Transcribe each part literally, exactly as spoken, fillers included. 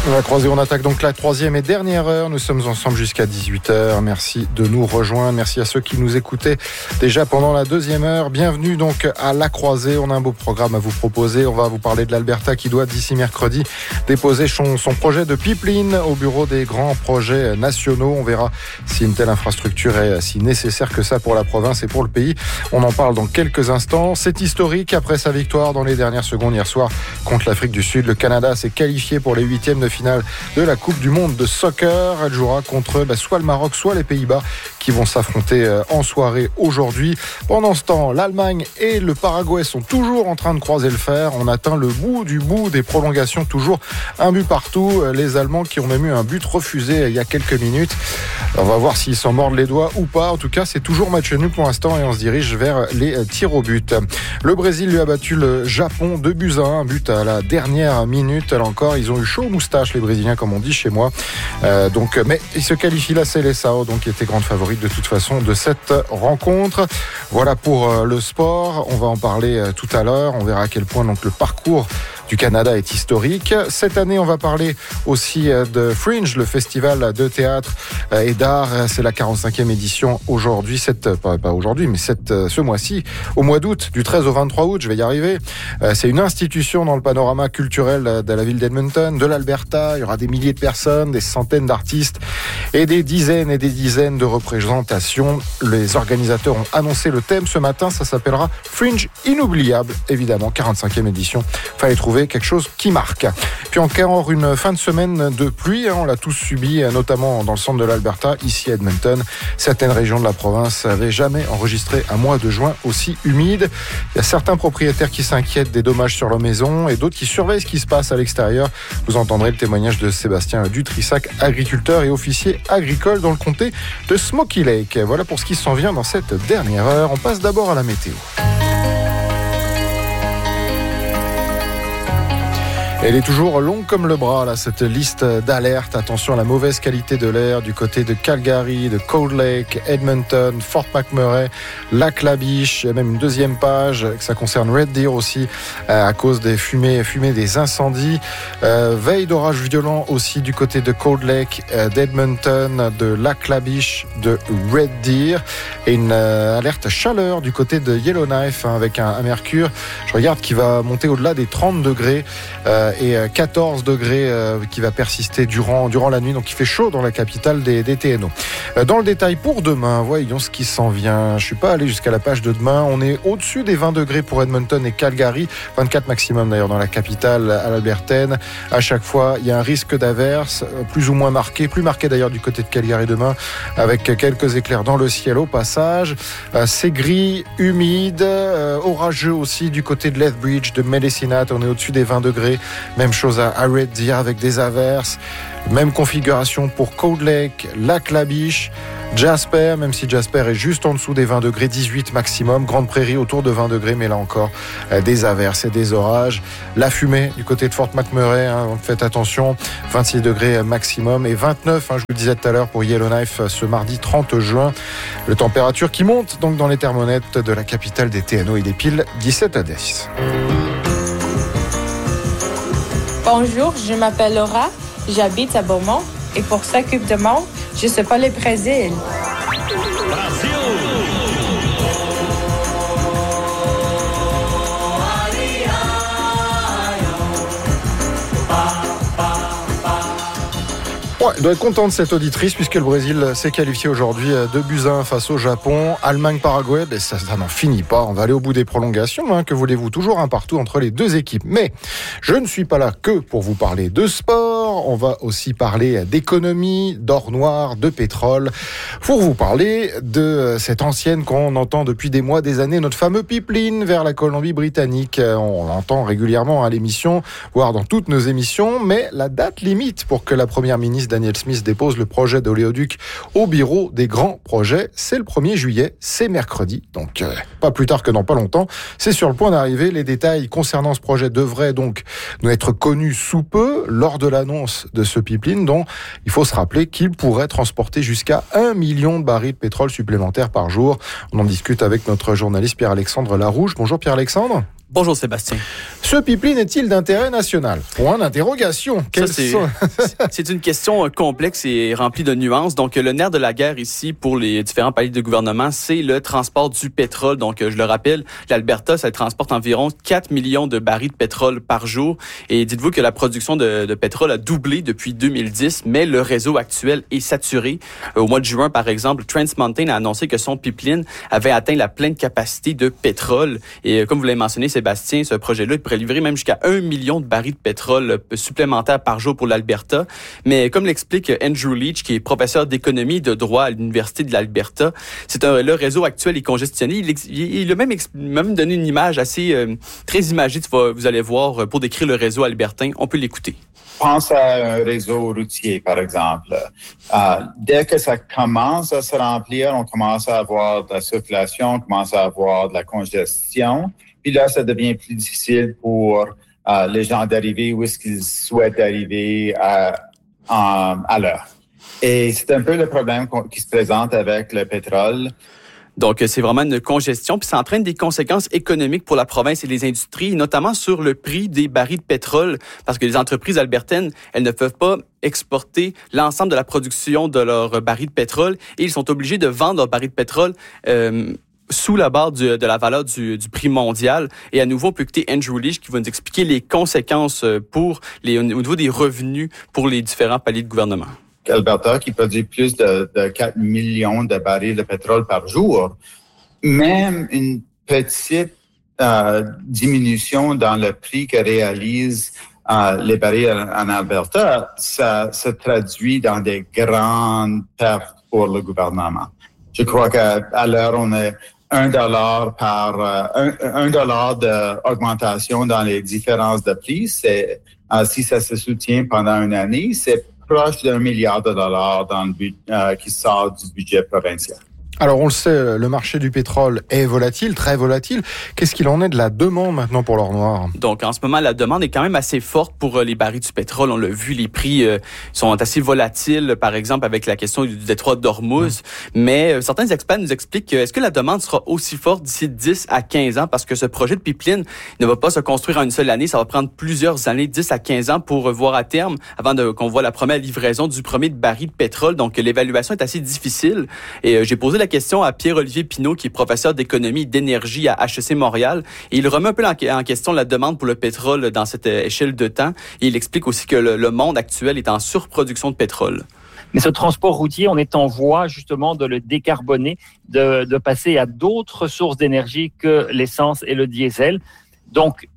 La croisée, on attaque donc la troisième et dernière heure. Nous sommes ensemble jusqu'à dix-huit heures. Merci de nous rejoindre. Merci à ceux qui nous écoutaient déjà pendant la deuxième heure. Bienvenue donc à la croisée. On a un beau programme à vous proposer. On va vous parler de l'Alberta qui doit d'ici mercredi déposer son, son projet de pipeline au bureau des grands projets nationaux. On verra si une telle infrastructure est si nécessaire que ça pour la province et pour le pays. On en parle dans quelques instants. C'est historique après sa victoire dans les dernières secondes hier soir contre l'Afrique du Sud. Le Canada s'est qualifié pour les huitièmes de finale de la Coupe du Monde de soccer. Elle jouera contre bah, soit le Maroc, soit les Pays-Bas qui vont s'affronter euh, en soirée aujourd'hui. Pendant ce temps, l'Allemagne et le Paraguay sont toujours en train de croiser le fer. On atteint le bout du bout des prolongations, toujours un but partout. Les Allemands qui ont même eu un but refusé il y a quelques minutes. On va voir s'ils s'en mordent les doigts ou pas. En tout cas, c'est toujours match nul pour l'instant et on se dirige vers les tirs au but. Le Brésil lui a battu le Japon deux buts à un, un but à la dernière minute. Là encore, ils ont eu chaud aux moustaches, les Brésiliens, comme on dit chez moi. Euh, donc, mais ils se qualifient la Seleção, donc qui était grande favorite de toute façon de cette rencontre. Voilà pour euh, le sport. On va en parler euh, tout à l'heure. On verra à quel point donc le parcours du Canada est historique. Cette année, on va parler aussi de Fringe, le festival de théâtre et d'art. C'est la quarante-cinquième édition aujourd'hui, cette, pas, pas aujourd'hui, mais cette, ce mois-ci, au mois d'août, du treize au vingt-trois août, je vais y arriver. C'est une institution dans le panorama culturel de la ville d'Edmonton, de l'Alberta. Il y aura des milliers de personnes, des centaines d'artistes et des dizaines et des dizaines de représentations. Les organisateurs ont annoncé le thème ce matin, ça s'appellera Fringe Inoubliable, évidemment, quarante-cinquième édition. Fallait trouver quelque chose qui marque. Puis encore une fin de semaine de pluie, hein, on l'a tous subi, notamment dans le centre de l'Alberta, ici à Edmonton. Certaines régions de la province n'avaient jamais enregistré un mois de juin aussi humide. Il y a certains propriétaires qui s'inquiètent des dommages sur leur maison et d'autres qui surveillent ce qui se passe à l'extérieur. Vous entendrez le témoignage de Sébastien Dutrissac, agriculteur et officier agricole dans le comté de Smoky Lake. Voilà pour ce qui s'en vient dans cette dernière heure. On passe d'abord à la météo. Elle est toujours longue comme le bras, là, cette liste d'alertes. Attention à la mauvaise qualité de l'air du côté de Calgary, de Cold Lake, Edmonton, Fort McMurray, Lac La Biche. Il y a même une deuxième page, ça concerne Red Deer aussi, à cause des fumées, fumées des incendies. Euh, veille d'orage violent aussi du côté de Cold Lake, d'Edmonton, de Lac La Biche, de Red Deer. Et une euh, alerte chaleur du côté de Yellowknife, hein, avec un, un mercure, je regarde, qui va monter au-delà des trente degrés. Euh, et quatorze degrés euh, qui va persister durant, durant la nuit, donc il fait chaud dans la capitale des, des T N O. Euh, dans le détail pour demain, voyons ce qui s'en vient. Je suis pas allé jusqu'à la page de demain, on est au-dessus des vingt degrés pour Edmonton et Calgary, vingt-quatre maximum d'ailleurs dans la capitale à l'Albertaine. À chaque fois, il y a un risque d'averse, plus ou moins marqué, plus marqué d'ailleurs du côté de Calgary demain, avec quelques éclairs dans le ciel au passage. Euh, c'est gris, humide, euh, orageux aussi du côté de Lethbridge, de Medicine Hat, on est au-dessus des vingt degrés. Même chose à Red Deer avec des averses. Même configuration pour Cold Lake, Lac La Biche, Jasper, même si Jasper est juste en dessous des vingt degrés, dix-huit maximum. Grande Prairie autour de vingt degrés, mais là encore des averses et des orages. La fumée du côté de Fort McMurray, hein, faites attention, vingt-six degrés maximum et vingt-neuf, hein, je vous le disais tout à l'heure pour Yellowknife ce mardi trente juin. Le température qui monte donc dans les thermomètres de la capitale des T N O, il est pile dix-sept à dix. Bonjour, je m'appelle Laura, j'habite à Beaumont et pour sa Coupe du Monde, je sais pas le Brésil. Ouais, il doit être content de cette auditrice puisque le Brésil s'est qualifié aujourd'hui deux buts à un face au Japon. Allemagne-Paraguay, ben ça, ça n'en finit pas. On va aller au bout des prolongations. Hein, que voulez-vous, toujours un partout entre les deux équipes. Mais je ne suis pas là que pour vous parler de sport. On va aussi parler d'économie, d'or noir, de pétrole. Pour vous parler de cette ancienne qu'on entend depuis des mois, des années, notre fameux pipeline vers la Colombie-Britannique. On l'entend régulièrement à l'émission, voire dans toutes nos émissions. Mais la date limite pour que la première ministre Danielle Smith dépose le projet d'oléoduc au bureau des grands projets, c'est le premier juillet, c'est mercredi, donc euh, pas plus tard que dans pas longtemps, c'est sur le point d'arriver. Les détails concernant ce projet devraient donc nous être connus sous peu lors de l'annonce de ce pipeline, dont il faut se rappeler qu'il pourrait transporter jusqu'à un million de barils de pétrole supplémentaires par jour. On en discute avec notre journaliste Pierre-Alexandre Larouche. Bonjour Pierre-Alexandre. Bonjour Sébastien. Ce pipeline est-il d'intérêt national? Point d'interrogation. Ça, c'est, sont... c'est une question complexe et remplie de nuances. Donc, le nerf de la guerre ici pour les différents paliers de gouvernement, c'est le transport du pétrole. Donc, je le rappelle, l'Alberta, ça transporte environ quatre millions de barils de pétrole par jour. Et dites-vous que la production de, de pétrole a doublé depuis deux mille dix, mais le réseau actuel est saturé. Au mois de juin, par exemple, Trans Mountain a annoncé que son pipeline avait atteint la pleine capacité de pétrole. Et comme vous l'avez mentionné, Sébastien, ce projet-là, il pourrait livrer même jusqu'à un million de barils de pétrole supplémentaires par jour pour l'Alberta. Mais comme l'explique Andrew Leach, qui est professeur d'économie et de droit à l'Université de l'Alberta, c'est un, le réseau actuel est congestionné. Il, il, il a même, même donné une image assez euh, très imagée, tu vas, vous allez voir, pour décrire le réseau albertain. On peut l'écouter. Pense à un réseau routier, par exemple. Euh, dès que ça commence à se remplir, on commence à avoir de la circulation, on commence à avoir de la congestion. Puis là, ça devient plus difficile pour euh, les gens d'arriver où est-ce qu'ils souhaitent arriver à, à, à l'heure. Et c'est un peu le problème qui se présente avec le pétrole. Donc, c'est vraiment une congestion, puis ça entraîne des conséquences économiques pour la province et les industries, notamment sur le prix des barils de pétrole, parce que les entreprises albertaines, elles ne peuvent pas exporter l'ensemble de la production de leurs barils de pétrole et ils sont obligés de vendre leurs barils de pétrole euh, sous la barre du, de la valeur du, du prix mondial. Et à nouveau, on peut écouter Andrew Leach qui va nous expliquer les conséquences pour les, au niveau des revenus pour les différents paliers de gouvernement. Alberta, qui produit plus de, de quatre millions de barils de pétrole par jour, même une petite euh, diminution dans le prix que réalisent euh, les barils en Alberta, ça se traduit dans des grandes pertes pour le gouvernement. Je crois qu'à à l'heure, on est un dollar par euh, un, un dollar d'augmentation dans les différences de prix. C'est euh, si ça se soutient pendant une année, c'est proche d'un milliard de dollars dans le but, euh, qui sort du budget provincial. Alors, on le sait, le marché du pétrole est volatile, très volatile. Qu'est-ce qu'il en est de la demande maintenant pour l'or noir? Donc, en ce moment, la demande est quand même assez forte pour les barils du pétrole. On l'a vu, les prix euh, sont assez volatiles, par exemple, avec la question du détroit d'Ormuz. Mmh. Mais euh, certains experts nous expliquent que est-ce que la demande sera aussi forte d'ici dix à quinze ans? Parce que ce projet de pipeline ne va pas se construire en une seule année. Ça va prendre plusieurs années, dix à quinze ans, pour voir à terme, avant de, qu'on voit la première livraison du premier baril de pétrole. Donc, l'évaluation est assez difficile. Et euh, j'ai posé la question à Pierre-Olivier Pinault, qui est professeur d'économie et d'énergie à H E C Montréal. Et il remet un peu en question la demande pour le pétrole dans cette échelle de temps. Et il explique aussi que le, le monde actuel est en surproduction de pétrole. Mais ce transport routier, on est en voie justement de le décarboner, de, de passer à d'autres sources d'énergie que l'essence et le diesel. Donc,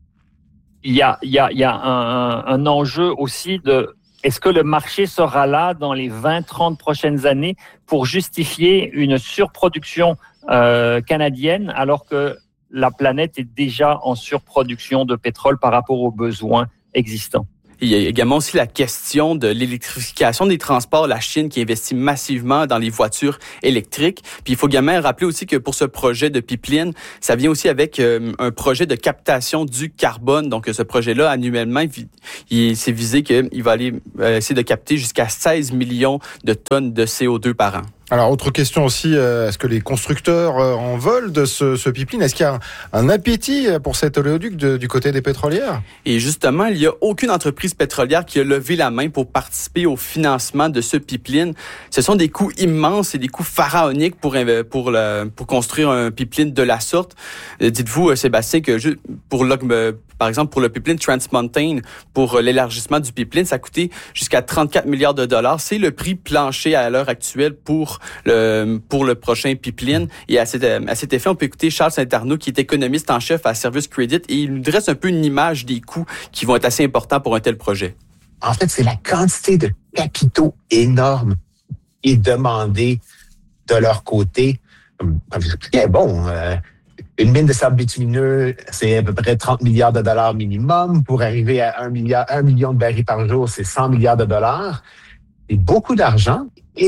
il y a, il y a, il y a un, un enjeu aussi de... Est-ce que le marché sera là dans les vingt à trente prochaines années pour justifier une surproduction euh, canadienne alors que la planète est déjà en surproduction de pétrole par rapport aux besoins existants? Il y a également aussi la question de l'électrification des transports. La Chine qui investit massivement dans les voitures électriques. Puis il faut également rappeler aussi que pour ce projet de pipeline, ça vient aussi avec euh, un projet de captation du carbone. Donc ce projet-là, annuellement, il, il s'est visé qu'il va aller euh, essayer de capter jusqu'à seize millions de tonnes de C O deux par an. Alors, autre question aussi, euh, est-ce que les constructeurs euh, en veulent de ce, ce pipeline? Est-ce qu'il y a un, un appétit pour cet oléoduc de, du côté des pétrolières? Et justement, il n'y a aucune entreprise pétrolière qui a levé la main pour participer au financement de ce pipeline. Ce sont des coûts immenses et des coûts pharaoniques pour, pour, le, pour construire un pipeline de la sorte. Dites-vous, Sébastien, que pour le, par exemple, pour le pipeline Trans Mountain, pour l'élargissement du pipeline, ça a coûté jusqu'à trente-quatre milliards de dollars. C'est le prix plancher à l'heure actuelle pour Le, pour le prochain pipeline. Et à cet, à cet effet, on peut écouter Charles Saint-Arnaud, qui est économiste en chef à Service Credit, et il nous dresse un peu une image des coûts qui vont être assez importants pour un tel projet. En fait, c'est la quantité de capitaux énorme et demandée de leur côté. Comme j'expliquais, bon, euh, une mine de sable bitumineux, c'est à peu près trente milliards de dollars minimum. Pour arriver à un milliard, un million de barils par jour, c'est cent milliards de dollars. C'est beaucoup d'argent.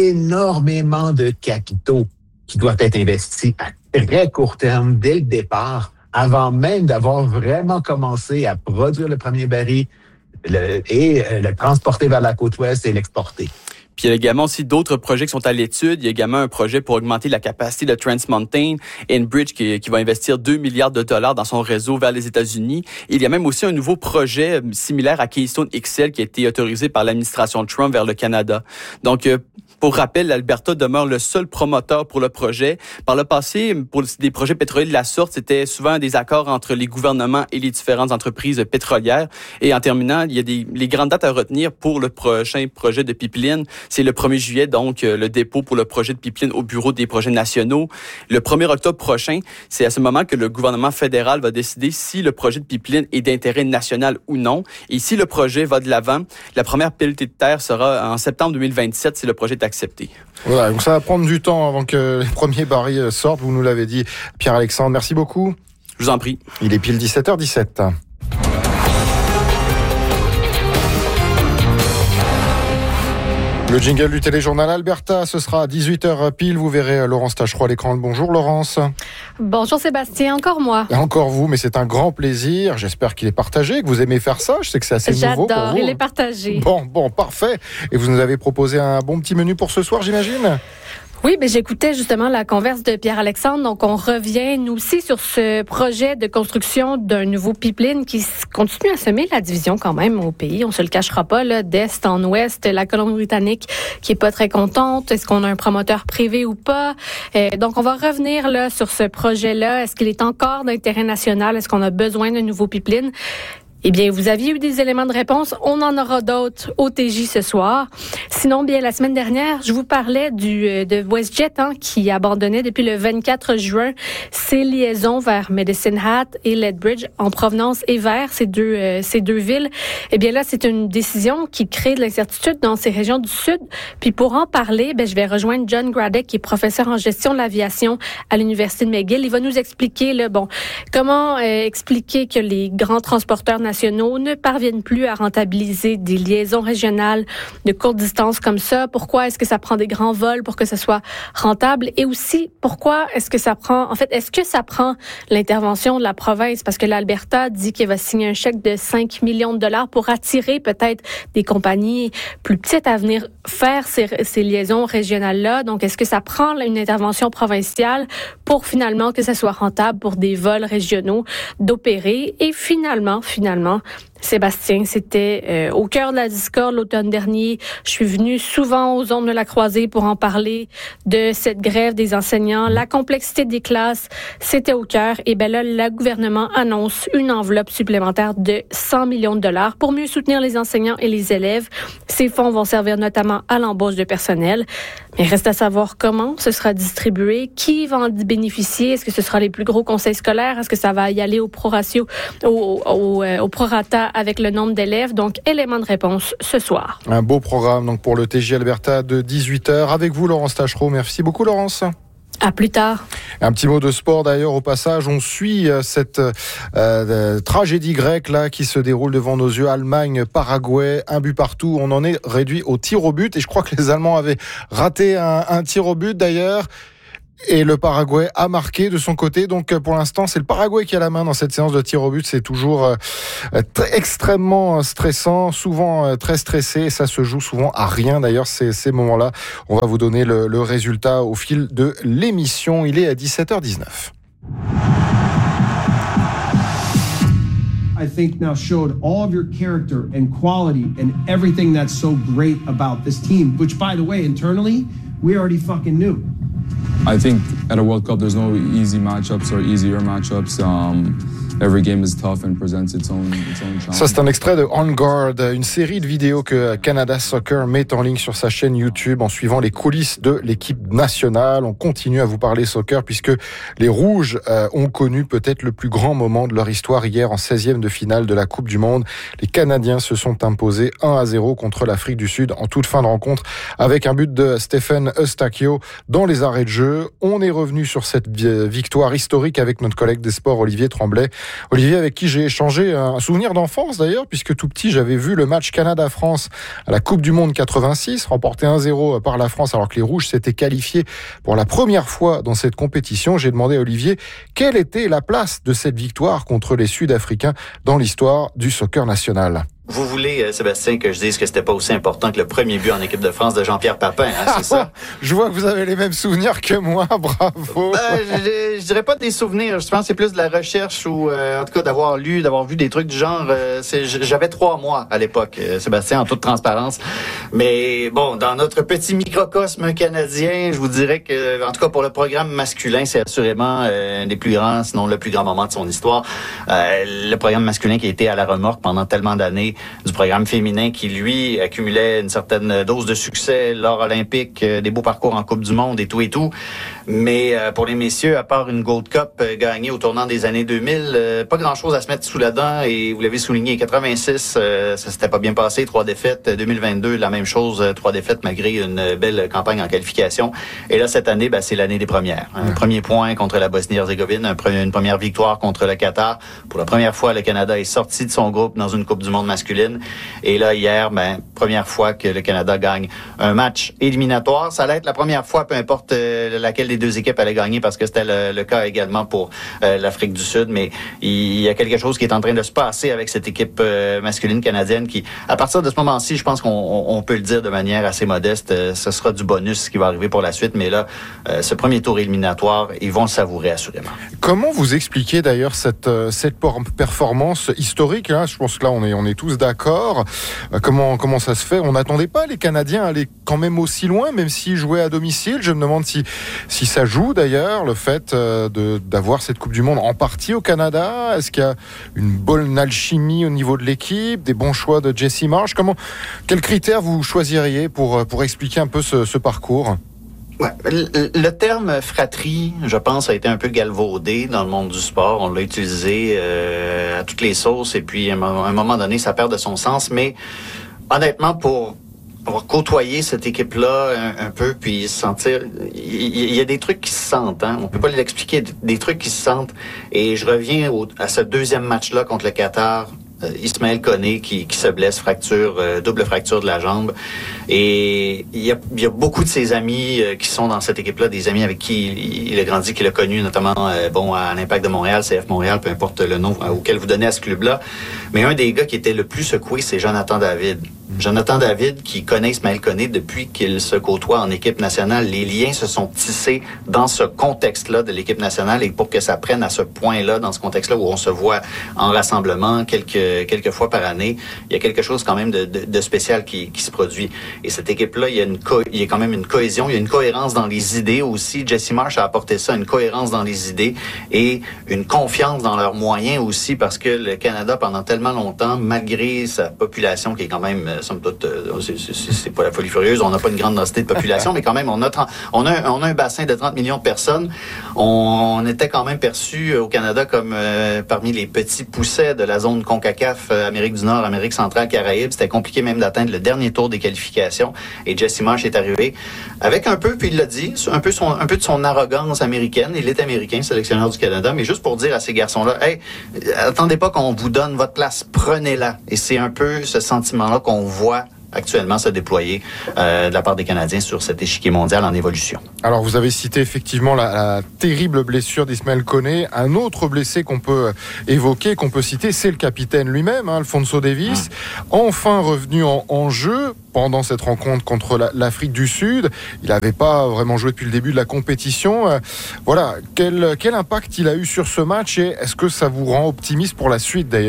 Énormément de capitaux qui doivent être investis à très court terme, dès le départ, avant même d'avoir vraiment commencé à produire le premier baril le, et le transporter vers la côte ouest et l'exporter. Puis il y a également aussi d'autres projets qui sont à l'étude. Il y a également un projet pour augmenter la capacité de Trans Mountain Enbridge qui, qui va investir deux milliards de dollars dans son réseau vers les États-Unis. Et il y a même aussi un nouveau projet similaire à Keystone X L qui a été autorisé par l'administration Trump vers le Canada. Donc, euh, pour rappel, l'Alberta demeure le seul promoteur pour le projet. Par le passé, pour des projets pétroliers de la sorte, c'était souvent des accords entre les gouvernements et les différentes entreprises pétrolières. Et en terminant, il y a des les grandes dates à retenir pour le prochain projet de pipeline. C'est le premier juillet, donc le dépôt pour le projet de pipeline au bureau des projets nationaux. Le premier octobre prochain, c'est à ce moment que le gouvernement fédéral va décider si le projet de pipeline est d'intérêt national ou non. Et si le projet va de l'avant, la première pelletée de terre sera en septembre deux mille vingt-sept si le projet est accepté. Voilà, donc ça va prendre du temps avant que les premiers barils sortent, vous nous l'avez dit, Pierre-Alexandre. Merci beaucoup. Je vous en prie. Il est pile dix-sept heures dix-sept. Le jingle du téléjournal Alberta, ce sera à dix-huit heures pile. Vous verrez Laurence Tachereau à l'écran. Bonjour Laurence. Bonjour Sébastien, encore moi. Et encore vous, mais c'est un grand plaisir. J'espère qu'il est partagé, que vous aimez faire ça. Je sais que c'est assez J'adore, nouveau pour vous. J'adore, il est partagé. Bon, bon, parfait. Et vous nous avez proposé un bon petit menu pour ce soir, j'imagine ? Oui, ben j'écoutais justement la converse de Pierre-Alexandre. Donc, on revient, nous aussi, sur ce projet de construction d'un nouveau pipeline qui continue à semer la division quand même au pays. On se le cachera pas, là, d'est en ouest, la Colombie-Britannique qui est pas très contente. Est-ce qu'on a un promoteur privé ou pas? Euh, donc, on va revenir là sur ce projet-là. Est-ce qu'il est encore d'intérêt national? Est-ce qu'on a besoin d'un nouveau pipeline? Eh bien, vous aviez eu des éléments de réponse. On en aura d'autres au T J ce soir. Sinon, bien, la semaine dernière, je vous parlais du de WestJet hein, qui abandonnait depuis le vingt-quatre juin ses liaisons vers Medicine Hat et Lethbridge en provenance et vers ces deux euh, ces deux villes. Eh bien là, c'est une décision qui crée de l'incertitude dans ces régions du Sud. Puis pour en parler, ben je vais rejoindre John Gradek, qui est professeur en gestion de l'aviation à l'Université de McGill. Il va nous expliquer là, bon, comment euh, expliquer que les grands transporteurs nationaux ne parviennent plus à rentabiliser des liaisons régionales de courte distance comme ça. Pourquoi est-ce que ça prend des grands vols pour que ça soit rentable? Et aussi, pourquoi est-ce que ça prend, en fait, est-ce que ça prend l'intervention de la province? Parce que l'Alberta dit qu'elle va signer un chèque de cinq millions de dollars pour attirer peut-être des compagnies plus petites à venir faire ces, ces liaisons régionales-là. Donc, est-ce que ça prend une intervention provinciale pour finalement que ça soit rentable pour des vols régionaux d'opérer? Et finalement, finalement, Sébastien, c'était euh, au cœur de la discorde l'automne dernier. Je suis venue souvent aux ondes de la Croisée pour en parler de cette grève des enseignants. La complexité des classes, c'était au cœur. Et ben là, le gouvernement annonce une enveloppe supplémentaire de cent millions de dollars pour mieux soutenir les enseignants et les élèves. Ces fonds vont servir notamment à l'embauche de personnel. Mais reste à savoir comment ce sera distribué, qui va en bénéficier. Est-ce que ce sera les plus gros conseils scolaires? Est-ce que ça va y aller au proratio, au, au, au, au prorata avec le nombre d'élèves? Donc, élément de réponse ce soir. Un beau programme donc pour le T J Alberta de dix-huit heures. Avec vous, Laurence Tachereau. Merci beaucoup, Laurence. À plus tard. Un petit mot de sport d'ailleurs au passage. On suit cette euh, tragédie grecque là qui se déroule devant nos yeux. Allemagne, Paraguay, un but partout. On en est réduit au tir au but et je crois que les Allemands avaient raté un, un tir au but d'ailleurs. Et le Paraguay a marqué de son côté. Donc pour l'instant, c'est le Paraguay qui a la main dans cette séance de tir au but. C'est toujours euh, très, extrêmement stressant, souvent euh, très stressé. Et ça se joue souvent à rien. D'ailleurs, c'est ces moments-là. On va vous donner le, le résultat au fil de l'émission. Il est à dix-sept heures dix-neuf. I think now showed all of your character and quality and everything that's so great about this team, which by the way, internally, we already fucking knew. I think at a World Cup, there's no easy matchups or easier matchups. Um, every game is tough and presents its own, its own challenge. Ça, c'est un extrait de On Guard, une série de vidéos que Canada Soccer met en ligne sur sa chaîne YouTube en suivant les coulisses de l'équipe nationale. On continue à vous parler soccer puisque les Rouges euh, ont connu peut-être le plus grand moment de leur histoire hier en seizième de finale de la Coupe du Monde. Les Canadiens se sont imposés un à zéro contre l'Afrique du Sud en toute fin de rencontre avec un but de Stephen Eustachio dans les arrêts de jeu. On est revenu sur cette victoire historique avec notre collègue des sports Olivier Tremblay. Olivier, avec qui j'ai échangé un souvenir d'enfance d'ailleurs, puisque tout petit, j'avais vu le match Canada-France à la Coupe du Monde quatre-vingt-six, remporté un zéro par la France, alors que les Rouges s'étaient qualifiés pour la première fois dans cette compétition. J'ai demandé à Olivier quelle était la place de cette victoire contre les Sud-Africains dans l'histoire du soccer national. vous voulez, Sébastien, que je dise que c'était pas aussi important que le premier but en équipe de France de Jean-Pierre Papin, hein, c'est ça? Je vois que vous avez les mêmes souvenirs que moi, bravo! Ben, je, je dirais pas des souvenirs, je pense que c'est plus de la recherche ou, euh, en tout cas, d'avoir lu, d'avoir vu des trucs du genre. Euh, c'est, j'avais trois mois à l'époque, euh, Sébastien, en toute transparence. Mais bon, dans notre petit microcosme canadien, je vous dirais que, en tout cas, pour le programme masculin, c'est assurément euh, un des plus grands, sinon le plus grand moment de son histoire. Euh, le programme masculin qui a été à la remorque pendant tellement d'années du programme féminin qui, lui, accumulait une certaine dose de succès, l'or olympique, euh, des beaux parcours en Coupe du Monde et tout et tout. Mais euh, pour les messieurs, à part une Gold Cup euh, gagnée au tournant des années deux mille, euh, pas grand-chose à se mettre sous la dent. Et vous l'avez souligné, quatre-vingt-six, euh, ça s'était pas bien passé, trois défaites. deux mille vingt-deux, la même chose, euh, trois défaites malgré une belle campagne en qualification. Et là, cette année, ben, c'est l'année des premières. Un ouais. premier point contre la Bosnie-Herzégovine, un pre- une première victoire contre le Qatar. Pour la première fois, le Canada est sorti de son groupe dans une Coupe du monde masculine. Et là, hier, ben, première fois que le Canada gagne un match éliminatoire. Ça allait être la première fois, peu importe euh, laquelle des deux équipes allaient gagner, parce que c'était le, le cas également pour euh, l'Afrique du Sud. Mais il y a quelque chose qui est en train de se passer avec cette équipe euh, masculine canadienne qui, à partir de ce moment-ci, je pense qu'on on, on peut le dire de manière assez modeste, euh, ce sera du bonus qui va arriver pour la suite. Mais là, euh, ce premier tour éliminatoire, ils vont le savourer assurément. Comment vous expliquez d'ailleurs cette, cette performance historique, hein? Je pense que là, on est, on est tous d'accord. Euh, comment, comment ça se fait? On n'attendait pas les Canadiens à aller quand même aussi loin, même s'ils jouaient à domicile. Je me demande si, si ça joue d'ailleurs, le fait euh, de, d'avoir cette Coupe du Monde en partie au Canada. Est-ce qu'il y a une bonne alchimie au niveau de l'équipe, des bons choix de Jesse Marsch? Comment, quels critères vous choisiriez pour, pour expliquer un peu ce, ce parcours? Ouais. Le, le terme fratrie, je pense, a été un peu galvaudé dans le monde du sport. On l'a utilisé euh, à toutes les sauces et puis à un moment donné, ça perd de son sens. Mais honnêtement, pour avoir côtoyé cette équipe-là un, un peu, puis sentir, il y, y a des trucs qui se sentent. Hein? On peut pas l'expliquer, des trucs qui se sentent. Et je reviens au, à ce deuxième match-là contre le Qatar. Ismaël Koné qui, qui se blesse, fracture, euh, double fracture de la jambe. Et il y a, il y a beaucoup de ses amis euh, qui sont dans cette équipe-là, des amis avec qui il, il a grandi, qu'il a connu, notamment euh, bon à l'Impact de Montréal, C F Montréal, peu importe le nom euh, auquel vous donnez à ce club-là. Mais un des gars qui était le plus secoué, c'est Jonathan David. Jonathan David, qui connaît Ismaël Koné depuis qu'il se côtoie en équipe nationale. Les liens se sont tissés dans ce contexte-là de l'équipe nationale, et pour que ça prenne à ce point-là, dans ce contexte-là où on se voit en rassemblement quelques, quelques fois par année, il y a quelque chose quand même de, de, de spécial qui, qui se produit. Et cette équipe-là, il y a une co- il y a quand même une cohésion, il y a une cohérence dans les idées aussi. Jesse Marsch a apporté ça, une cohérence dans les idées et une confiance dans leurs moyens aussi, parce que le Canada, pendant tellement longtemps, malgré sa population qui est quand même, somme toute, c'est, c'est, c'est pas la folie furieuse, on n'a pas une grande densité de population, mais quand même, on a, on a, on a un bassin de trente millions de personnes. On, on était quand même perçu au Canada comme euh, parmi les petits poussets de la zone CONCACAF, euh, Amérique du Nord, Amérique centrale, Caraïbes. C'était compliqué même d'atteindre le dernier tour des qualifications. Et Jesse Marsch est arrivé avec un peu, puis il l'a dit, un peu, son, un peu de son arrogance américaine. Il est américain, sélectionneur du Canada, mais juste pour dire à ces garçons-là, hey, attendez pas qu'on vous donne votre place, prenez-la. Et c'est un peu ce sentiment-là qu'on voit actuellement se déployer euh, de la part des Canadiens sur cet échiquier mondial en évolution. Alors, vous avez cité effectivement la, la terrible blessure d'Ismaël Koné. Un autre blessé qu'on peut évoquer, qu'on peut citer, c'est le capitaine lui-même, hein, Alphonso Davies, mmh. enfin revenu en, en jeu pendant cette rencontre contre la, l'Afrique du Sud. Il n'avait pas vraiment joué depuis le début de la compétition. Euh, voilà, quel, quel impact il a eu sur ce match et est-ce que ça vous rend optimiste pour la suite d'ailleurs ?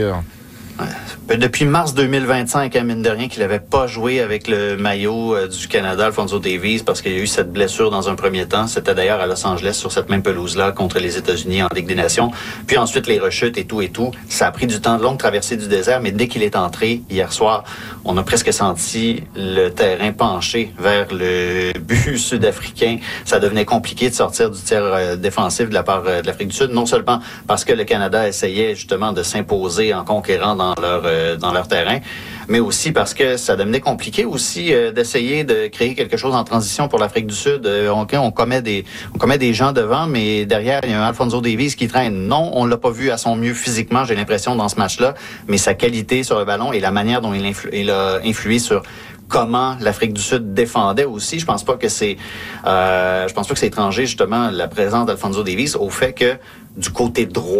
Depuis mars deux mille vingt-cinq, hein, mine de rien, qu'il n'avait pas joué avec le maillot euh, du Canada, Alphonso Davies, parce qu'il y a eu cette blessure dans un premier temps. C'était d'ailleurs à Los Angeles, sur cette même pelouse-là, contre les États-Unis en Ligue des Nations. Puis ensuite, les rechutes et tout et tout. Ça a pris du temps, de longue traversée du désert, mais dès qu'il est entré, hier soir, on a presque senti le terrain pencher vers le but sud-africain. Ça devenait compliqué de sortir du tiers euh, défensif de la part euh, de l'Afrique du Sud, non seulement parce que le Canada essayait justement de s'imposer en conquérant dans leur euh, dans leur terrain, mais aussi parce que ça devenait compliqué aussi euh, d'essayer de créer quelque chose en transition pour l'Afrique du Sud. Euh, on, on commet des on commet des gens devant, mais derrière il y a un Alphonso Davies qui traîne. Non, on l'a pas vu à son mieux physiquement, j'ai l'impression, dans ce match-là, mais sa qualité sur le ballon et la manière dont il, influ- il a influé sur comment l'Afrique du Sud défendait aussi. Je pense pas que c'est euh, je pense pas que c'est étranger justement la présence d'Alphonso Davies au fait que du côté droit,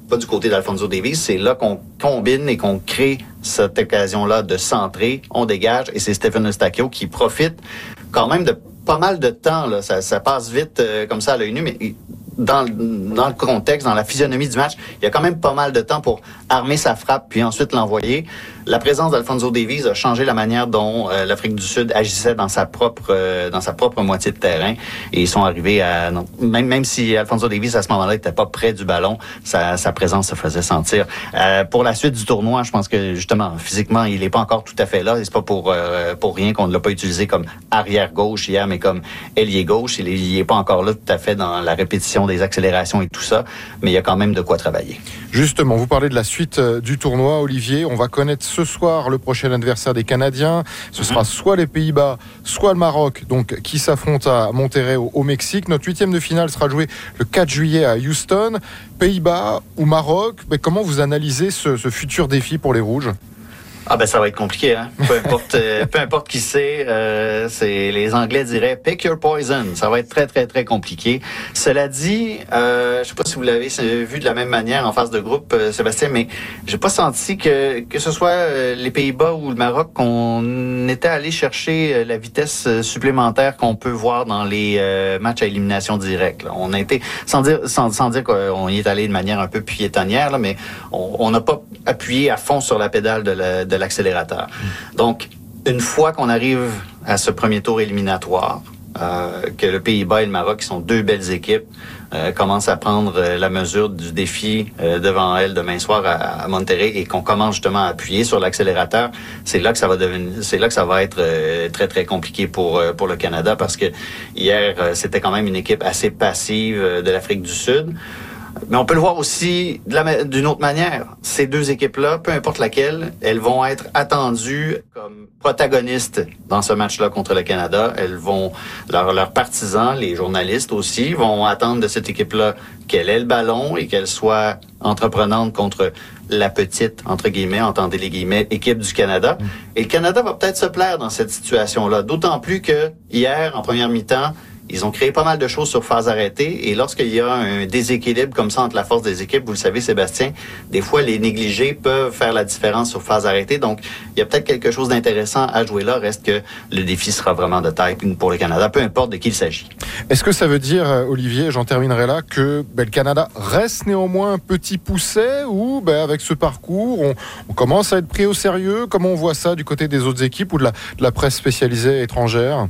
pas du côté d'Alphonso Davies. C'est là qu'on combine et qu'on crée cette occasion-là de centrer, on dégage, et c'est Stephen Eustáquio qui profite quand même de pas mal de temps. Là. Ça, ça passe vite euh, comme ça à l'œil nu, mais dans, dans le contexte, dans la physionomie du match, il y a quand même pas mal de temps pour armer sa frappe puis ensuite l'envoyer. La présence d'Alphonso Davies a changé la manière dont euh, l'Afrique du Sud agissait dans sa propre euh, dans sa propre moitié de terrain, et ils sont arrivés à non, même même si Alphonso Davies à ce moment-là était pas près du ballon, sa, sa présence se faisait sentir. Euh, pour la suite du tournoi, je pense que justement physiquement il est pas encore tout à fait là, et c'est pas pour euh, pour rien qu'on ne l'a pas utilisé comme arrière gauche hier, mais comme ailier gauche. Il est, il est pas encore là tout à fait dans la répétition des accélérations et tout ça, mais il y a quand même de quoi travailler. Justement, vous parlez de la suite du tournoi, Olivier. On va connaître ce soir le prochain adversaire des Canadiens. Ce sera soit les Pays-Bas, soit le Maroc, donc qui s'affrontent à Monterrey au, au Mexique. Notre huitième de finale sera joué le quatre juillet à Houston. Pays-Bas ou Maroc, mais comment vous analysez ce, ce futur défi pour les Rouges ? Ah ben ça va être compliqué, hein. Peu importe, euh, peu importe qui c'est, euh, c'est les Anglais diraient pick your poison. Ça va être très très très compliqué. Cela dit, euh, je sais pas si vous l'avez vu de la même manière en phase de groupe, euh, Sébastien, mais j'ai pas senti que que ce soit euh, les Pays-Bas ou le Maroc qu'on était allé chercher euh, la vitesse supplémentaire qu'on peut voir dans les euh, matchs à élimination directe. Là. On a été sans dire sans, sans dire qu'on y est allé de manière un peu piétonnière, là, mais on n'a pas appuyé à fond sur la pédale de la de l'accélérateur. Donc, une fois qu'on arrive à ce premier tour éliminatoire, euh, que le Pays-Bas et le Maroc, qui sont deux belles équipes, euh, commencent à prendre euh, la mesure du défi euh, devant elles demain soir à, à Monterrey, et qu'on commence justement à appuyer sur l'accélérateur, c'est là que ça va devenir, c'est là que ça va être euh, très très compliqué pour euh, pour le Canada, parce que hier euh, c'était quand même une équipe assez passive euh, de l'Afrique du Sud. Mais on peut le voir aussi de la, d'une autre manière. Ces deux équipes-là, peu importe laquelle, elles vont être attendues comme protagonistes dans ce match-là contre le Canada. Elles vont, leurs leurs partisans, les journalistes aussi, vont attendre de cette équipe-là qu'elle ait le ballon et qu'elle soit entreprenante contre la petite, entre guillemets, entendez les guillemets, équipe du Canada. Et le Canada va peut-être se plaire dans cette situation-là. D'autant plus que hier, en première mi-temps, ils ont créé pas mal de choses sur phase arrêtée, et lorsqu'il y a un déséquilibre comme ça entre la force des équipes, vous le savez Sébastien, des fois les négligés peuvent faire la différence sur phase arrêtée. Donc il y a peut-être quelque chose d'intéressant à jouer là. Reste que le défi sera vraiment de taille pour le Canada, peu importe de qui il s'agit. Est-ce que ça veut dire, Olivier, j'en terminerai là, que ben, le Canada reste néanmoins un petit pousset, ou ben, avec ce parcours on, on commence à être pris au sérieux? Comment on voit ça du côté des autres équipes ou de la, de la presse spécialisée étrangère?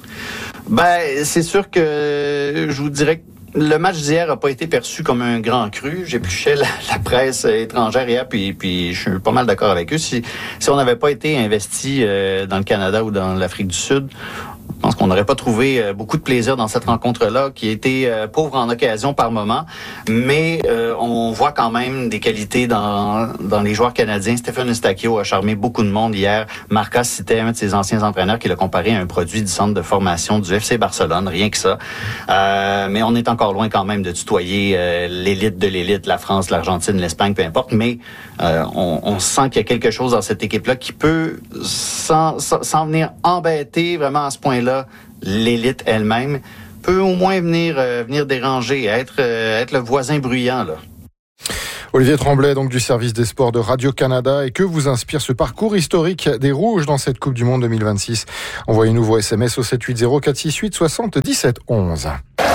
Ben, c'est sûr que je vous dirais que le match d'hier n'a pas été perçu comme un grand cru. J'épluchais la, la presse étrangère hier, puis, puis je suis pas mal d'accord avec eux. Si, si on n'avait pas été investi euh, dans le Canada ou dans l'Afrique du Sud, je pense qu'on n'aurait pas trouvé euh, beaucoup de plaisir dans cette rencontre-là, qui était euh, pauvre en occasion par moment. Mais euh, on voit quand même des qualités dans, dans les joueurs canadiens. Stephen Eustáquio a charmé beaucoup de monde hier. Marcas citait un de ses anciens entraîneurs qui l'a comparé à un produit du centre de formation du F C Barcelone, rien que ça. Euh, mais on est encore loin quand même de tutoyer euh, l'élite de l'élite, la France, l'Argentine, l'Espagne, peu importe. Mais euh, on, on sent qu'il y a quelque chose dans cette équipe-là qui peut, sans, sans, sans venir embêter vraiment à ce point-là l'élite elle-même, peut au moins venir euh, venir déranger, être euh, être le voisin bruyant là. Olivier Tremblay, donc du service des sports de Radio-Canada. Et que vous inspire ce parcours historique des Rouges dans cette Coupe du Monde deux mille vingt-six? Envoyez-nous vos S M S au sept huit zéro quatre six huit soixante-dix-sept onze.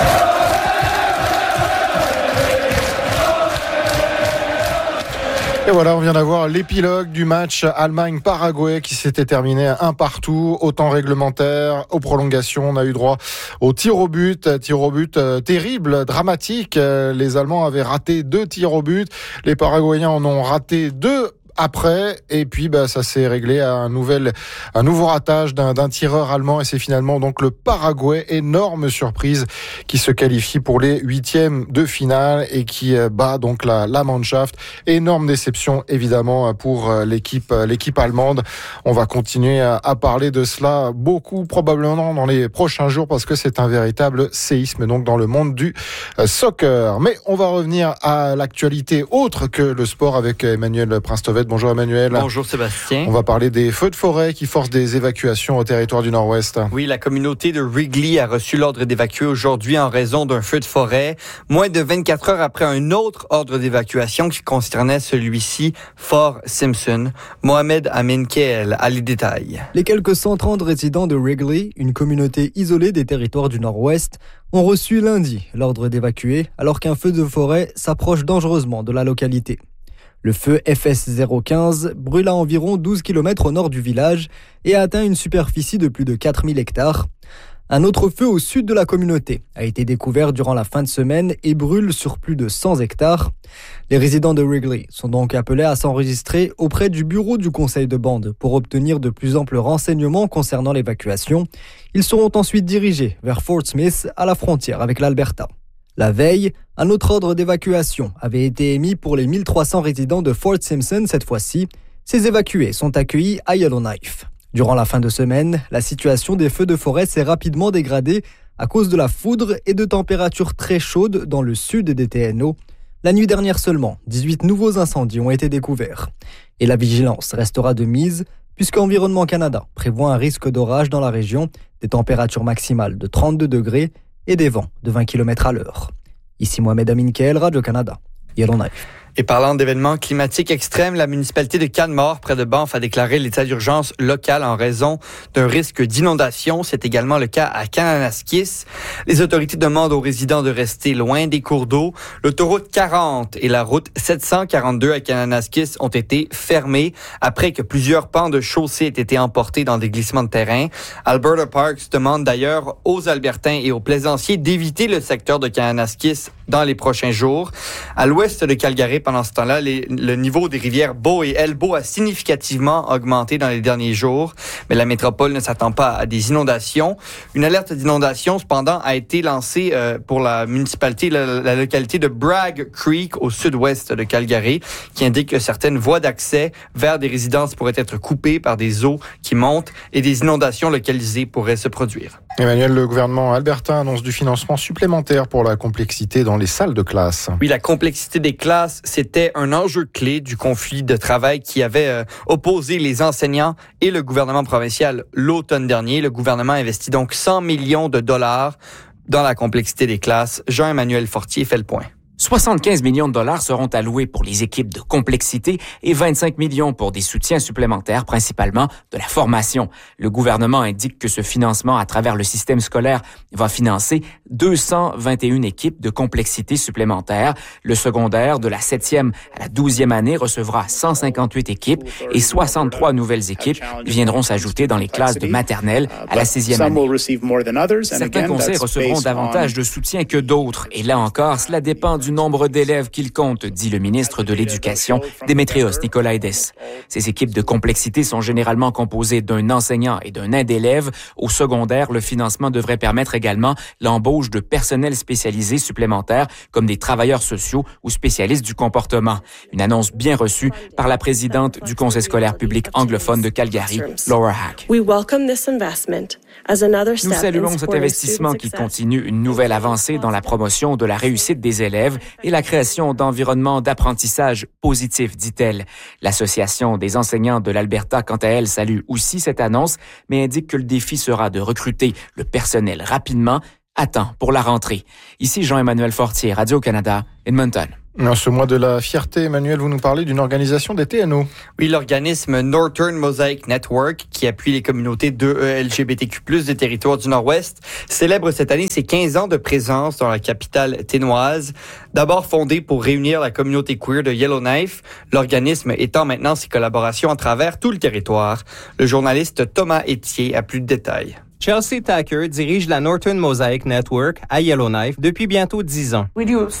Et voilà, on vient d'avoir l'épilogue du match Allemagne-Paraguay qui s'était terminé un partout, au temps réglementaire, aux prolongations. On a eu droit au tir au but, tir au but euh, terrible, dramatique. Euh, les Allemands avaient raté deux tirs au but, les Paraguayens en ont raté deux après, et puis bah, ça s'est réglé à un, nouvel, un nouveau ratage d'un, d'un tireur allemand, et c'est finalement donc le Paraguay, énorme surprise, qui se qualifie pour les huitièmes de finale et qui bat donc la, la Mannschaft. Énorme déception évidemment pour l'équipe, l'équipe allemande. On va continuer à, à parler de cela beaucoup probablement dans les prochains jours, parce que c'est un véritable séisme donc dans le monde du soccer. Mais on va revenir à l'actualité autre que le sport avec Emmanuel Prince-Tovette. Bonjour Emmanuel. Bonjour Sébastien. On va parler des feux de forêt qui forcent des évacuations au territoire du Nord-Ouest. Oui, la communauté de Wrigley a reçu l'ordre d'évacuer aujourd'hui en raison d'un feu de forêt, moins de vingt-quatre heures après un autre ordre d'évacuation qui concernait celui-ci, Fort Simpson. Mohamed Amin Keel a les détails. Les quelques cent trente résidents de Wrigley, une communauté isolée des territoires du Nord-Ouest, ont reçu lundi l'ordre d'évacuer alors qu'un feu de forêt s'approche dangereusement de la localité. Le feu F S zéro quinze brûle à environ douze kilomètres au nord du village et a atteint une superficie de plus de quatre mille hectares. Un autre feu au sud de la communauté a été découvert durant la fin de semaine et brûle sur plus de cent hectares. Les résidents de Wrigley sont donc appelés à s'enregistrer auprès du bureau du conseil de bande pour obtenir de plus amples renseignements concernant l'évacuation. Ils seront ensuite dirigés vers Fort Smith à la frontière avec l'Alberta. La veille, un autre ordre d'évacuation avait été émis pour les mille trois cents résidents de Fort Simpson cette fois-ci. Ces évacués sont accueillis à Yellowknife. Durant la fin de semaine, la situation des feux de forêt s'est rapidement dégradée à cause de la foudre et de températures très chaudes dans le sud des T N O. La nuit dernière seulement, dix-huit nouveaux incendies ont été découverts. Et la vigilance restera de mise puisqu'Environnement Canada prévoit un risque d'orage dans la région, des températures maximales de trente-deux degrés et des vents de vingt kilomètres à l'heure. Ici Mohamed Amin Keel, Radio-Canada, Yellowknife. Et parlant d'événements climatiques extrêmes, la municipalité de Canmore, près de Banff, a déclaré l'état d'urgence local en raison d'un risque d'inondation. C'est également le cas à Kananaskis. Les autorités demandent aux résidents de rester loin des cours d'eau. L'autoroute quarante et la route sept cent quarante-deux à Kananaskis ont été fermées après que plusieurs pans de chaussée aient été emportés dans des glissements de terrain. Alberta Parks demande d'ailleurs aux Albertains et aux plaisanciers d'éviter le secteur de Kananaskis dans les prochains jours. À l'ouest de Calgary, pendant ce temps-là, les, le niveau des rivières Bow et Elbow a significativement augmenté dans les derniers jours, mais la métropole ne s'attend pas à des inondations. Une alerte d'inondation, cependant, a été lancée euh, pour la municipalité, la, la localité de Bragg Creek, au sud-ouest de Calgary, qui indique que certaines voies d'accès vers des résidences pourraient être coupées par des eaux qui montent et des inondations localisées pourraient se produire. Emmanuel, le gouvernement albertain annonce du financement supplémentaire pour la complexité dans les salles de classe. Oui, la complexité des classes, c'était un enjeu clé du conflit de travail qui avait euh, opposé les enseignants et le gouvernement provincial l'automne dernier. Le gouvernement investit donc cent millions de dollars dans la complexité des classes. Jean-Emmanuel Fortier fait le point. soixante-quinze millions de dollars seront alloués pour les équipes de complexité et vingt-cinq millions pour des soutiens supplémentaires, principalement de la formation. Le gouvernement indique que ce financement à travers le système scolaire va financer deux cent vingt et une équipes de complexité supplémentaires. Le secondaire de la septième à la douzième année recevra cent cinquante-huit équipes et soixante-trois nouvelles équipes viendront s'ajouter dans les classes de maternelle à la sixième année. Certains conseils recevront davantage de soutien que d'autres et là encore, cela dépend du nombre d'élèves qu'il compte, dit le ministre de l'Éducation, Démétrios Nicolaides. Ces équipes de complexité sont généralement composées d'un enseignant et d'un aide élève. Au secondaire, le financement devrait permettre également l'embauche de personnel spécialisé supplémentaires, comme des travailleurs sociaux ou spécialistes du comportement. Une annonce bien reçue par la présidente du Conseil scolaire public anglophone de Calgary, Laura Hack. We welcome this investment as another step. Nous saluons cet investissement qui continue une nouvelle avancée dans la promotion de la réussite des élèves et la création d'environnements d'apprentissage positifs, dit-elle. L'Association des enseignants de l'Alberta, quant à elle, salue aussi cette annonce, mais indique que le défi sera de recruter le personnel rapidement, à temps pour la rentrée. Ici Jean-Emmanuel Fortier, Radio-Canada, Edmonton. En ce mois de la fierté, Emmanuel, vous nous parlez d'une organisation des T N O. Oui, l'organisme Northern Mosaic Network, qui appuie les communautés de L G B T Q plus, des territoires du Nord-Ouest, célèbre cette année ses quinze ans de présence dans la capitale ténoise. D'abord fondé pour réunir la communauté queer de Yellowknife, l'organisme étend maintenant ses collaborations à travers tout le territoire. Le journaliste Thomas Etier a plus de détails. Chelsea Tucker dirige la Northern Mosaic Network à Yellowknife depuis bientôt dix ans.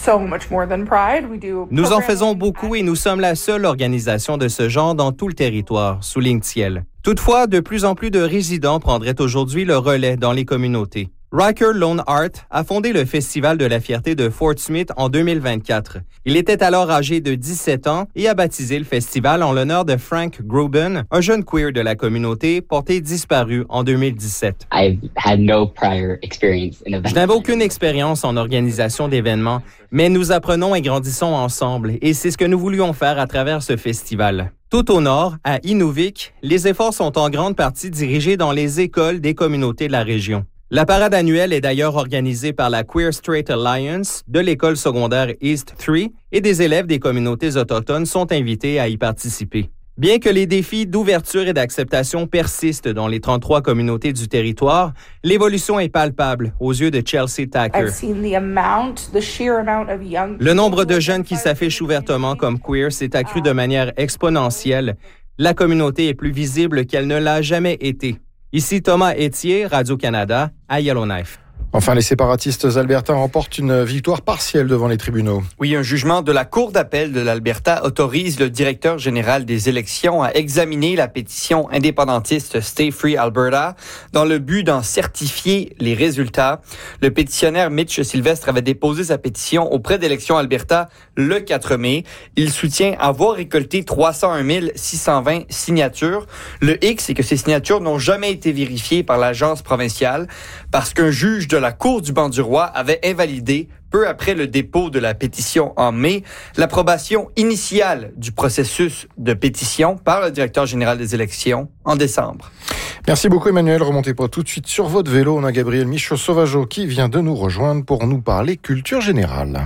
Nous en faisons beaucoup et nous sommes la seule organisation de ce genre dans tout le territoire, souligne-t-il. Toutefois, de plus en plus de résidents prendraient aujourd'hui le relais dans les communautés. Riker Lone Art a fondé le Festival de la fierté de Fort Smith en deux mille vingt-quatre. Il était alors âgé de dix-sept ans et a baptisé le festival en l'honneur de Frank Gruben, un jeune queer de la communauté porté disparu en deux mille dix-sept. I've had no prior experience in events. Je n'avais aucune expérience en organisation d'événements, mais nous apprenons et grandissons ensemble et c'est ce que nous voulions faire à travers ce festival. Tout au nord, à Inuvik, les efforts sont en grande partie dirigés dans les écoles des communautés de la région. La parade annuelle est d'ailleurs organisée par la Queer Straight Alliance de l'école secondaire East trois et des élèves des communautés autochtones sont invités à y participer. Bien que les défis d'ouverture et d'acceptation persistent dans les trente-trois communautés du territoire, l'évolution est palpable aux yeux de Chelsea Tacker. Le nombre de jeunes qui s'affichent ouvertement comme queer s'est accru de manière exponentielle. La communauté est plus visible qu'elle ne l'a jamais été. Ici Thomas Etier, Radio-Canada, à Yellowknife. Enfin, les séparatistes albertains remportent une victoire partielle devant les tribunaux. Oui, un jugement de la Cour d'appel de l'Alberta autorise le directeur général des élections à examiner la pétition indépendantiste Stay Free Alberta dans le but d'en certifier les résultats. Le pétitionnaire Mitch Sylvestre avait déposé sa pétition auprès d'Élections Alberta le quatre mai. Il soutient avoir récolté trois cent un mille six cent vingt signatures. Le hic, c'est que ces signatures n'ont jamais été vérifiées par l'agence provinciale parce qu'un juge de la Cour du banc du roi avait invalidé, peu après le dépôt de la pétition en mai, l'approbation initiale du processus de pétition par le directeur général des élections en décembre. Merci beaucoup Emmanuel. Remontez pas tout de suite sur votre vélo. On a Gabriel Michaud-Sauvageau qui vient de nous rejoindre pour nous parler culture générale.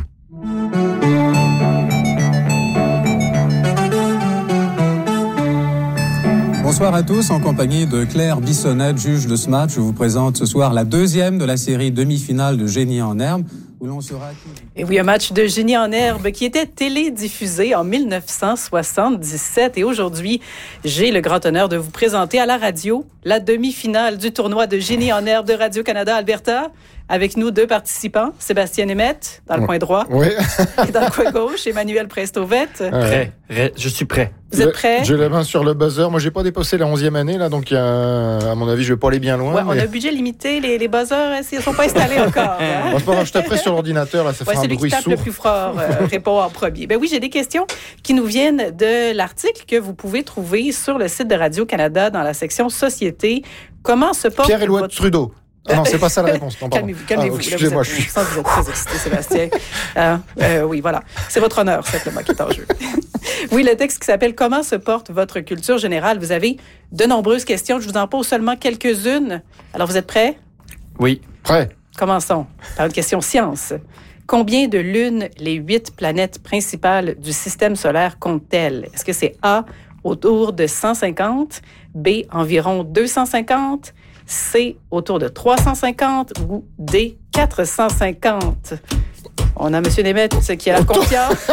Bonsoir à tous, en compagnie de Claire Bissonnette, juge de ce match. Je vous présente ce soir la deuxième de la série demi-finale de Génie en herbe, où l'on sera... Et oui, un match de Génie en herbe qui était télédiffusé en dix-neuf cent soixante-dix-sept. Et aujourd'hui, j'ai le grand honneur de vous présenter à la radio la demi-finale du tournoi de Génie en herbe de Radio-Canada Alberta. Avec nous, deux participants, Sébastien Nemeth, dans le ouais. coin droit, oui. et dans le coin gauche, Emmanuel Prestovette. Prêt, Prêt. Je suis prêt. Vous êtes prêts? J'ai la main sur le buzzer. Moi, j'ai pas dépassé la onzième année, là, donc, euh, à mon avis, je vais pas aller bien loin. Ouais, mais... On a un budget limité, les, les buzzers, ils ne sont pas installés encore. Hein? Bon, c'est pas grave, je taperai sur l'ordinateur, là, ça ouais, fera un bruit sourd. Celui qui tape le plus fort euh, répond en premier. Ben oui, j'ai des questions qui nous viennent de l'article que vous pouvez trouver sur le site de Radio-Canada dans la section Société. Comment se porte... Pierre-Éliott votre... Trudeau. Ah non, c'est pas ça la réponse. Non, calmez-vous, calmez-vous. Ah, excusez-moi, là, je suis... Je sens que vous êtes très excité, Sébastien. euh, euh, oui, voilà. C'est votre honneur, simplement, qui est en jeu. Oui, le texte qui s'appelle « Comment se porte votre culture générale ?» Vous avez de nombreuses questions. Je vous en pose seulement quelques-unes. Alors, vous êtes prêts? Oui. Prêt. Commençons par une question science. Combien de lunes les huit planètes principales du système solaire comptent-elles? Est-ce que c'est A, autour de cent cinquante, B, environ deux cent cinquante, C, autour de trois cent cinquante ou D, quatre cent cinquante? On a M. Nemeth qui a la confiance.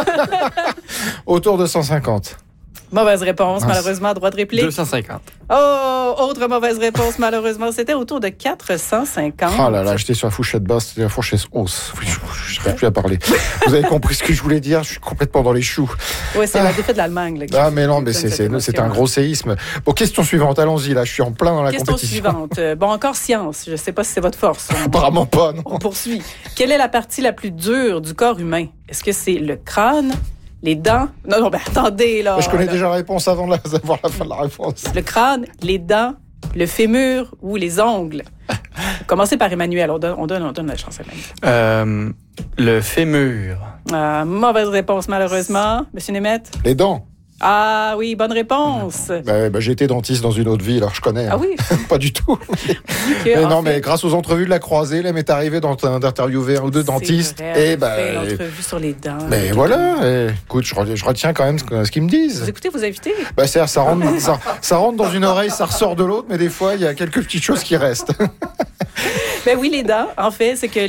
Autour de cent cinquante. Mauvaise réponse, malheureusement, droit de réplique. deux cent cinquante. Oh, autre mauvaise réponse, malheureusement. C'était autour de quatre cent cinquante. Oh là là, j'étais sur la fourchette basse, c'était la fourchette hausse. Je n'arrive plus à parler. Vous avez compris ce que je voulais dire, je suis complètement dans les choux. Oui, c'est ah. la défaite de l'Allemagne. Là, ah, mais non, mais c'est, c'est, c'est un gros séisme. Bon, question suivante, allons-y, là, je suis en plein dans la question compétition. Question suivante. Bon, encore science, je ne sais pas si c'est votre force. On... Apparemment pas, non. On poursuit. Quelle est la partie la plus dure du corps humain? Est-ce que c'est le crâne? Les dents? Non, non, ben attendez, là. Je connais là. déjà la réponse avant d'avoir la fin de la réponse. Le crâne, les dents, le fémur ou les ongles? Commencez par Emmanuel. On donne, on donne, on donne la chance à Emmanuel. Euh, le fémur. Euh, mauvaise réponse, malheureusement. Monsieur Nemeth? Les dents. Ah oui, bonne réponse. Ben, ben, j'ai été dentiste dans une autre vie, alors je connais. Ah oui? Pas du tout. Que, mais non, fait, mais grâce aux entrevues de la croisée, là, m'est arrivé d'interviewer un ou deux dentistes. Vrai, et ben, fait l'entrevue sur les dents. Mais voilà. Et, écoute, je, je retiens quand même ce, ce qu'ils me disent. Vous écoutez vos invités? Ben, c'est, ça, rentre, ça, ça rentre dans une oreille, ça ressort de l'autre, mais des fois, il y a quelques petites choses qui restent. Ben oui, les dents, en fait, c'est que